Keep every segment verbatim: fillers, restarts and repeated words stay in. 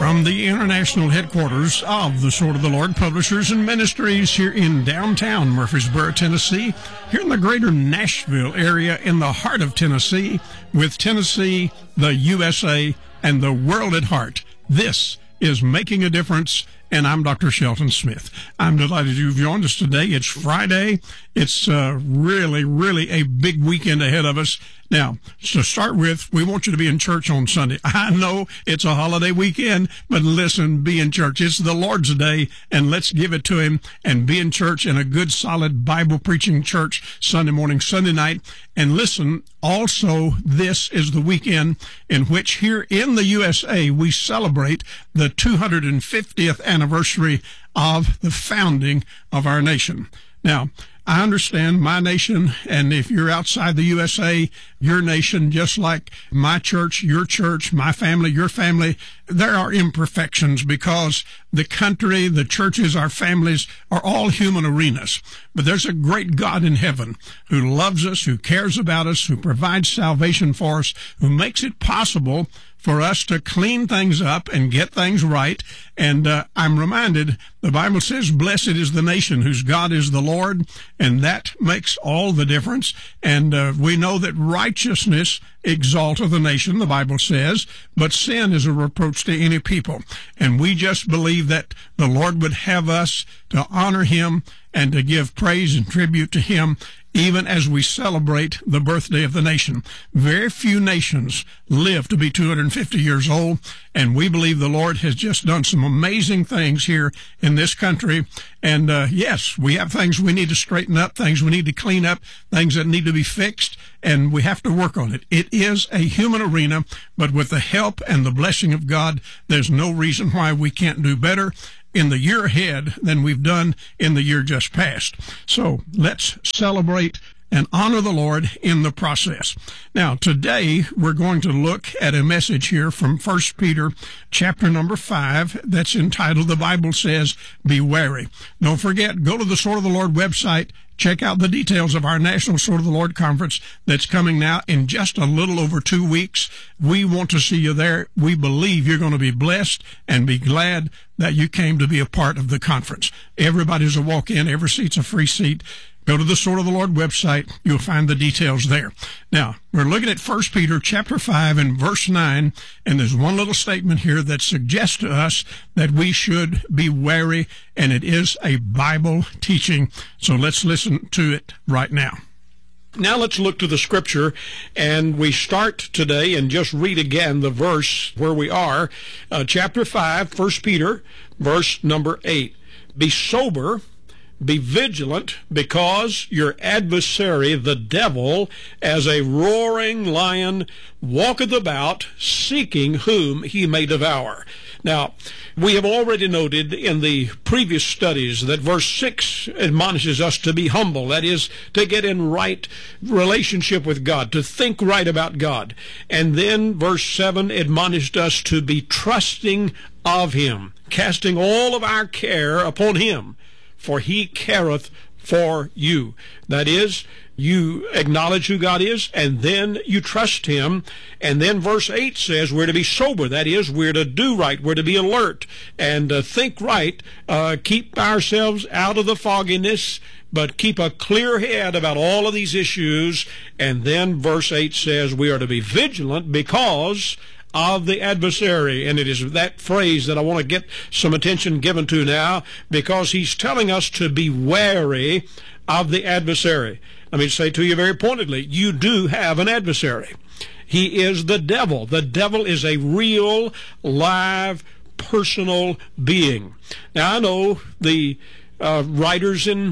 From the international headquarters of the Sword of the Lord Publishers and Ministries here in downtown Murfreesboro, Tennessee, here in the greater Nashville area in the heart of Tennessee, with Tennessee, the U S A, and the world at heart, this is Making a Difference, and I'm Doctor Shelton Smith. I'm delighted you've joined us today. It's Friday. It's uh, really, really a big weekend ahead of us. Now, to start with, we want you to be in church on Sunday. I know it's a holiday weekend, but listen, be in church. It's the Lord's Day, and let's give it to Him and be in church in a good, solid, Bible-preaching church Sunday morning, Sunday night. And listen, also, this is the weekend in which here in the U S A, we celebrate the two hundred fiftieth anniversary of the founding of our nation. Now, I understand my nation, and if you're outside the U S A, your nation, just like my church, your church, my family, your family, there are imperfections because the country, the churches, our families are all human arenas. But there's a great God in heaven who loves us, who cares about us, who provides salvation for us, who makes it possible for us to clean things up and get things right. And uh, I'm reminded, the Bible says, blessed is the nation whose God is the Lord, and that makes all the difference. And uh, we know that righteousness exalteth the nation, the Bible says, but sin is a reproach to any people. And we just believe that the Lord would have us to honor Him and to give praise and tribute to Him, even as we celebrate the birthday of the nation. Very few nations live to be two hundred fifty years old, and we believe the Lord has just done some amazing things here in this country. And uh, yes, we have things we need to straighten up, things we need to clean up, things that need to be fixed, and we have to work on it. It is a human arena, but with the help and the blessing of God, there's no reason why we can't do better in the year ahead than we've done in the year just past. So let's celebrate and honor the Lord in the process. Now, today we're going to look at a message here from First Peter chapter number five that's entitled, The Bible Says, Be Wary. Don't forget, go to the Sword of the Lord website. Check out the details of our National Sword of the Lord Conference that's coming now in just a little over two weeks. We want to see you there. We believe you're going to be blessed and be glad that you came to be a part of the conference. Everybody's a walk-in. Every seat's a free seat. Go to the Sword of the Lord website. You'll find the details there. Now, we're looking at First Peter chapter five and verse nine, and there's one little statement here that suggests to us that we should be wary, and it is a Bible teaching. So let's listen to it right now. Now let's look to the Scripture, and we start today and just read again the verse where we are. Uh, chapter five, First Peter, verse number eight. Be sober, be vigilant, because your adversary, the devil, as a roaring lion, walketh about, seeking whom he may devour. Now, we have already noted in the previous studies that verse six admonishes us to be humble, that is, to get in right relationship with God, to think right about God. And then verse seven admonished us to be trusting of Him, casting all of our care upon Him, for He careth for you. That is, you acknowledge who God is, and then you trust Him. And then verse eight says we're to be sober. That is, we're to do right. We're to be alert and uh, think right. Uh, keep ourselves out of the fogginess, but keep a clear head about all of these issues. And then verse eight says we are to be vigilant because of the adversary. And it is that phrase that I want to get some attention given to now, because he's telling us to be wary of the adversary. Let me say to you very pointedly, you do have an adversary. He is the devil. The devil is a real, live, personal being. Now, I know the uh, writers in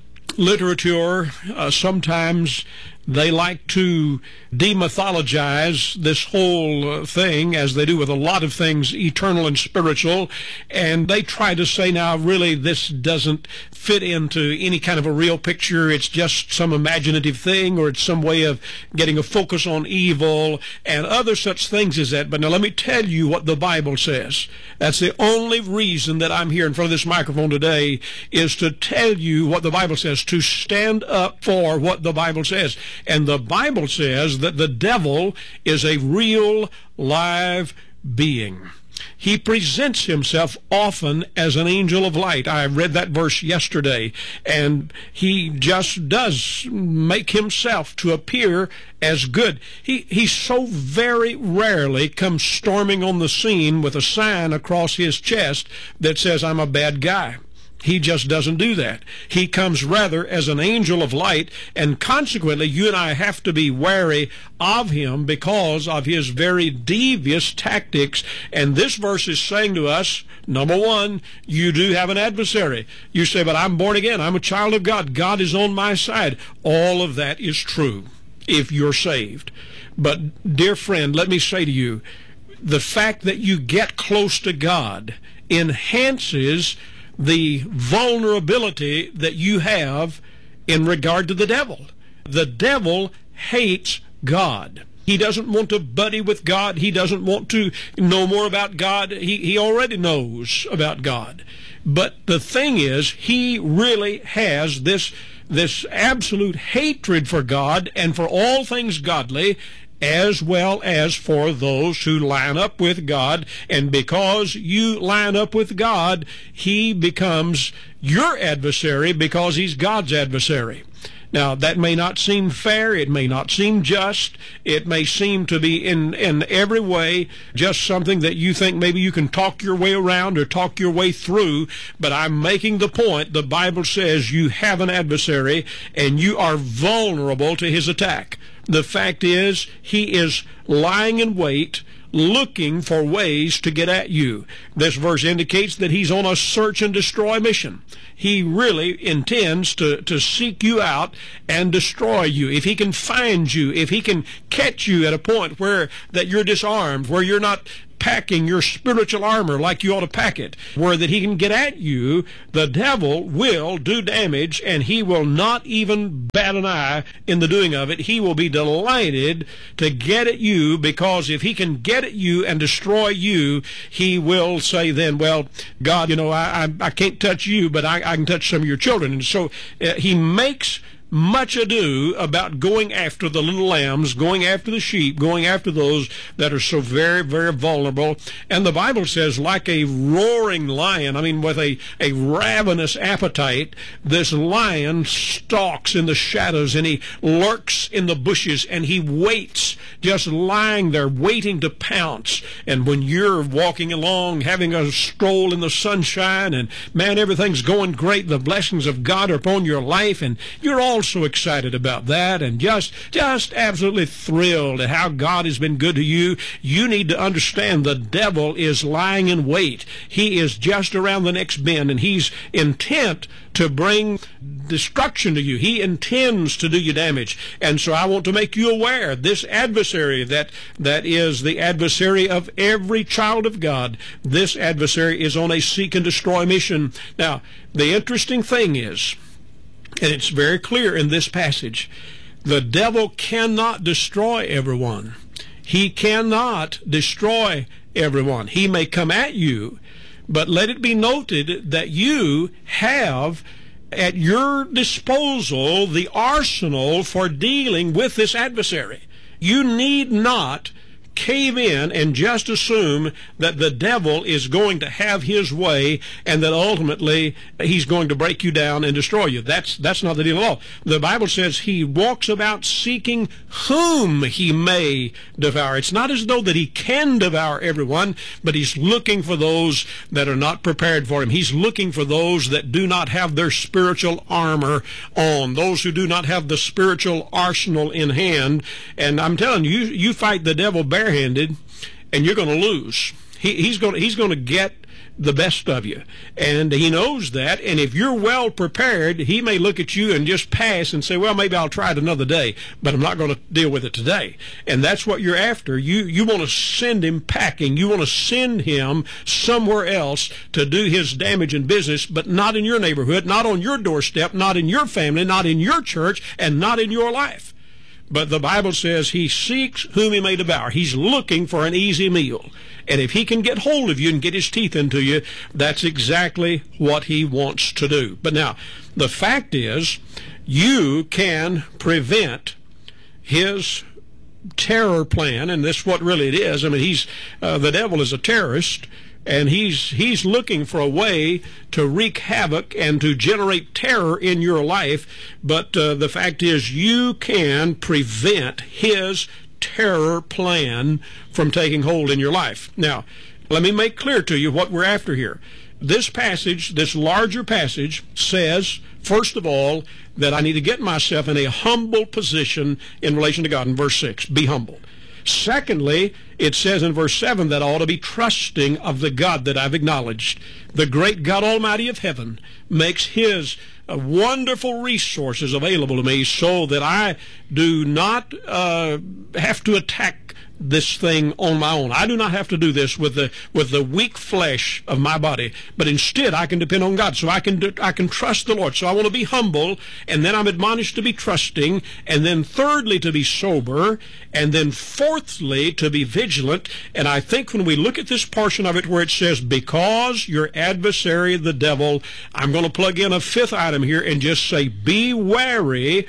literature uh, sometimes they like to demythologize this whole thing, as they do with a lot of things eternal and spiritual, and they try to say, now, really, this doesn't fit into any kind of a real picture. It's just some imaginative thing, or it's some way of getting a focus on evil, and other such things as that. But now let me tell you what the Bible says. That's the only reason that I'm here in front of this microphone today, is to tell you what the Bible says, to stand up for what the Bible says. And the Bible says that the devil is a real, live being. He presents himself often as an angel of light. I read that verse yesterday, and he just does make himself to appear as good. He, he so very rarely comes storming on the scene with a sign across his chest that says, "I'm a bad guy." He just doesn't do that. He comes rather as an angel of light, and consequently you and I have to be wary of him because of his very devious tactics. And this verse is saying to us, number one, you do have an adversary. You say, "But I'm born again. I'm a child of God. God is on my side." All of that is true if you're saved. But, dear friend, let me say to you, the fact that you get close to God enhances the vulnerability that you have in regard to the devil. The devil hates God. He doesn't want to buddy with God. He doesn't want to know more about God. He, he already knows about God. But the thing is, he really has this, this absolute hatred for God and for all things godly, as well as for those who line up with God. And because you line up with God, he becomes your adversary because he's God's adversary. Now, that may not seem fair. It may not seem just. It may seem to be in, in every way just something that you think maybe you can talk your way around or talk your way through. But I'm making the point. The Bible says you have an adversary and you are vulnerable to his attack. The fact is, he is lying in wait, looking for ways to get at you. This verse indicates that he's on a search and destroy mission. He really intends to, to seek you out and destroy you. If he can find you, if he can catch you at a point where that you're disarmed, where you're not packing your spiritual armor like you ought to pack it, where that he can get at you, the devil will do damage, and he will not even bat an eye in the doing of it. He will be delighted to get at you, because if he can get at you and destroy you, he will say then, "Well, God, you know, I, I, I can't touch you, but I, I can touch some of your children." And so uh, he makes much ado about going after the little lambs, going after the sheep, going after those that are so very, very vulnerable. And the Bible says, like a roaring lion, I mean, with a, a ravenous appetite, this lion stalks in the shadows, and he lurks in the bushes, and he waits, just lying there, waiting to pounce. And when you're walking along, having a stroll in the sunshine, and, man, everything's going great, the blessings of God are upon your life, and you're all so excited about that, and just just absolutely thrilled at how God has been good to you, you need to understand the devil is lying in wait. He is just around the next bend, and he's intent to bring destruction to you. He intends to do you damage. And so I want to make you aware, this adversary that that is the adversary of every child of God, this adversary is on a seek and destroy mission. Now, the interesting thing is, and it's very clear in this passage, the devil cannot destroy everyone. He cannot destroy everyone. He may come at you, but let it be noted that you have at your disposal the arsenal for dealing with this adversary. You need not cave in and just assume that the devil is going to have his way and that ultimately he's going to break you down and destroy you. That's that's not the deal at all. The Bible says he walks about seeking whom he may devour. It's not as though that he can devour everyone, but he's looking for those that are not prepared for him. He's looking for those that do not have their spiritual armor on, those who do not have the spiritual arsenal in hand. And I'm telling you, you fight the devil bare handed, and you're going to lose. He, he's going to, he's going to get the best of you, and he knows that. And if you're well prepared, he may look at you and just pass and say, "Well, maybe I'll try it another day, but I'm not going to deal with it today." And that's what you're after. You you want to send him packing. You want to send him somewhere else to do his damage in business, but not in your neighborhood, not on your doorstep, not in your family, not in your church, and not in your life. But the Bible says he seeks whom he may devour. He's looking for an easy meal. And if he can get hold of you and get his teeth into you, that's exactly what he wants to do. But now, the fact is, you can prevent his terror plan, and this is what really it is. I mean, he's uh, the devil is a terrorist, and he's he's looking for a way to wreak havoc and to generate terror in your life. But uh, the fact is, you can prevent his terror plan from taking hold in your life. Now, let me make clear to you what we're after here. This passage, this larger passage, says, first of all, that I need to get myself in a humble position in relation to God in verse six. Be humble. Secondly, it says in verse seven that I ought to be trusting of the God that I've acknowledged. The great God Almighty of heaven makes his uh, wonderful resources available to me so that I do not uh, have to attack this thing on my own. I do not have to do this with the with the weak flesh of my body, but instead I can depend on God. So I can do, I can trust the Lord. So I want to be humble, and then I'm admonished to be trusting, and then thirdly to be sober, and then fourthly to be vigilant. And I think when we look at this portion of it where it says, because your adversary the devil, I'm going to plug in a fifth item here and just say, be wary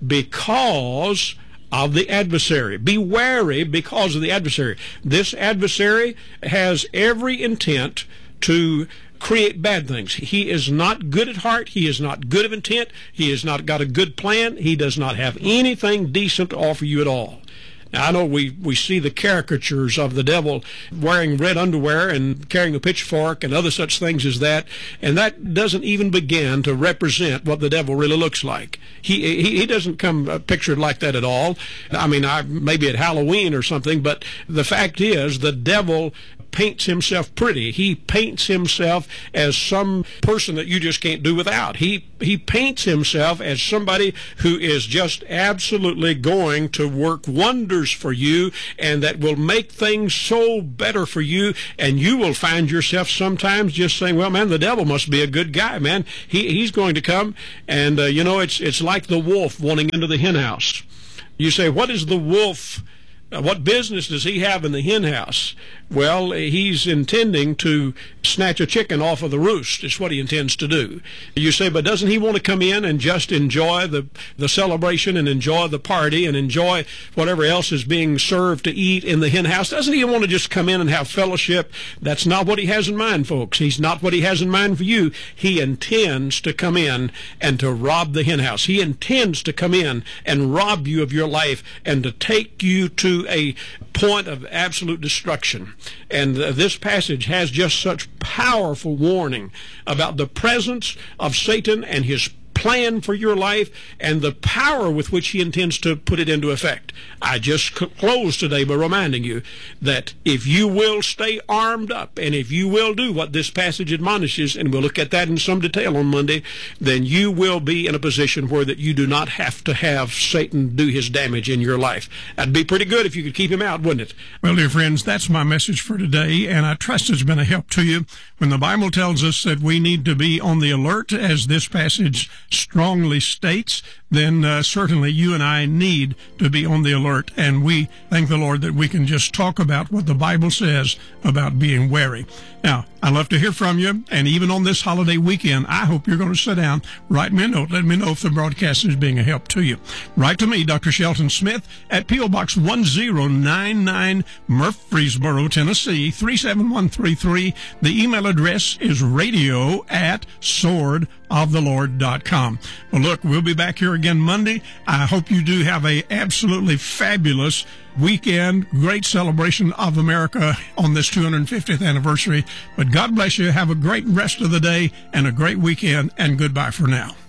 because of the adversary. Be wary because of the adversary. This adversary has every intent to create bad things. He is not good at heart. He is not good of intent. He has not got a good plan. He does not have anything decent to offer you at all. Now, I know we, we see the caricatures of the devil wearing red underwear and carrying a pitchfork and other such things as that, and that doesn't even begin to represent what the devil really looks like. He he, he doesn't come uh, pictured like that at all. I mean, I, maybe at Halloween or something, but the fact is the devil paints himself pretty. He paints himself as some person that you just can't do without. He he paints himself as somebody who is just absolutely going to work wonders for you, and that will make things so better for you, and you will find yourself sometimes just saying, well, man, the devil must be a good guy, man. He he's going to come, and uh, you know, it's it's like the wolf wanting into the hen house. You say, what is the wolf? Uh, what business does he have in the hen house? Well, he's intending to snatch a chicken off of the roost. It's what he intends to do. You say, but doesn't he want to come in and just enjoy the, the celebration and enjoy the party and enjoy whatever else is being served to eat in the hen house? Doesn't he want to just come in and have fellowship? That's not what he has in mind, folks. He's not what he has in mind for you. He intends to come in and to rob the hen house. He intends to come in and rob you of your life and to take you to a point of absolute destruction. And uh, this passage has just such powerful warning about the presence of Satan and his plan for your life and the power with which he intends to put it into effect. I just close today by reminding you that if you will stay armed up and if you will do what this passage admonishes, and we'll look at that in some detail on Monday, then you will be in a position where that you do not have to have Satan do his damage in your life. That'd be pretty good if you could keep him out, wouldn't it? Well, dear friends, that's my message for today, and I trust it's been a help to you. When the Bible tells us that we need to be on the alert, as this passage strongly states, then uh, certainly you and I need to be on the alert. And we thank the Lord that we can just talk about what the Bible says about being wary. Now, I'd love to hear from you. And even on this holiday weekend, I hope you're going to sit down, write me a note, let me know if the broadcast is being a help to you. Write to me, Doctor Shelton Smith, at P O. Box one zero nine nine, Murfreesboro, Tennessee, three seven one three three. The email address is radio at sword of the lord dot com. Well, look, we'll be back here again Monday. I hope you do have a absolutely fabulous weekend, great celebration of America on this two hundred fiftieth anniversary. But God bless you. Have a great rest of the day and a great weekend, and goodbye for now.